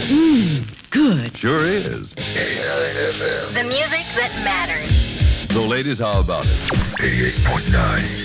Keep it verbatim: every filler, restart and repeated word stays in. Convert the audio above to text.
Mmm, good. Sure is. eighty-nine F M. The music that matters. So, ladies, how about it? eighty-eight point nine.